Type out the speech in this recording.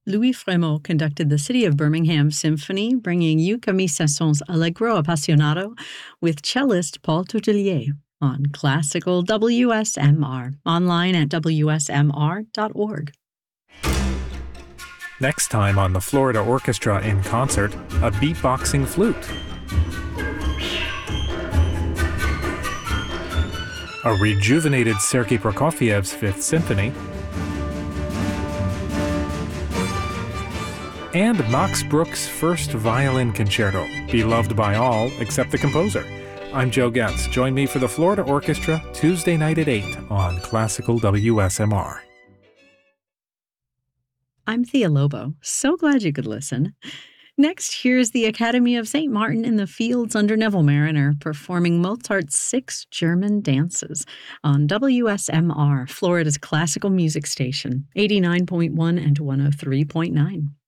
Louis Frémaux conducted the City of Birmingham Symphony, bringing you Camille Saint-Saëns' Allegro Appassionato with cellist Paul Toutelier on Classical WSMR, online at wsmr.org. Next time on the Florida Orchestra in Concert, a beatboxing flute. A rejuvenated Sergei Prokofiev's Fifth Symphony. And Max Bruch's First Violin Concerto, beloved by all except the composer. I'm Joe Getz. Join me for the Florida Orchestra Tuesday night at 8 on Classical WSMR. I'm Thea Lobo. So glad you could listen. Next, here's the Academy of St. Martin in the Fields under Neville Marriner performing Mozart's 6 German dances on WSMR, Florida's classical music station, 89.1 and 103.9.